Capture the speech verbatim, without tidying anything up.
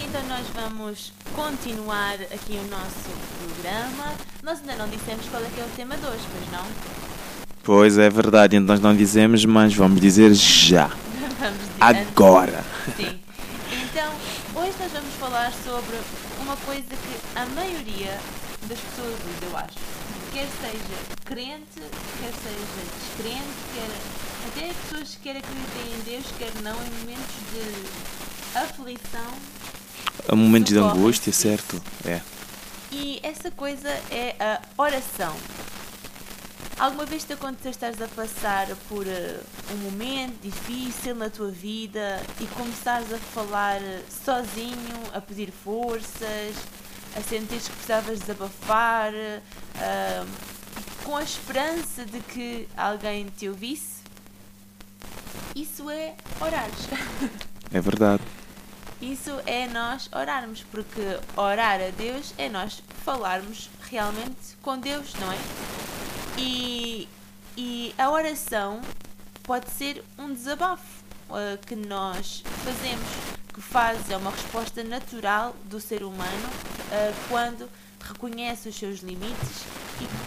Então nós vamos continuar aqui o nosso programa. Nós ainda não dissemos qual é que é o tema de hoje, pois não? Pois é verdade, nós não dizemos, mas vamos dizer já. Vamos dizer. Agora. Sim. Então, hoje nós vamos falar sobre uma coisa que a maioria das pessoas usa, eu acho. Quer seja crente, quer seja descrente, quer até pessoas que quer acreditem em Deus, quer não, em momentos de aflição. Há momentos de socorrem-se angústia, disso. certo? É. E essa coisa é a oração. Alguma vez te aconteceu estares a passar por uh, um momento difícil na tua vida e começares a falar sozinho, a pedir forças, a sentir que precisavas desabafar, uh, com a esperança de que alguém te ouvisse? Isso é orar. É verdade. Isso é nós orarmos, porque orar a Deus é nós falarmos realmente com Deus, não é? E, e a oração pode ser um desabafo uh, que nós fazemos, que faz, é uma resposta natural do ser humano uh, quando reconhece os seus limites e que